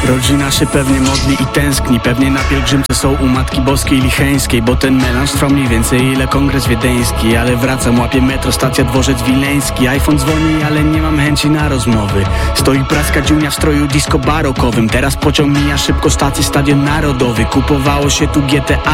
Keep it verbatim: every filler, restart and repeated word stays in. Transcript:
Rodzina się pewnie modli i tęskni, pewnie na pielgrzymce są u Matki Boskiej Licheńskiej, bo ten melanż trwa mniej więcej ile kongres wiedeński. Ale wracam, łapię metro, stacja dworzec wileński. iPhone dzwoni, ale nie mam chęci na rozmowy. Stoi praska dziunia w stroju disco barokowym. Teraz pociąg mija szybko stację, Stadion Narodowy. Kupowało się tu G T A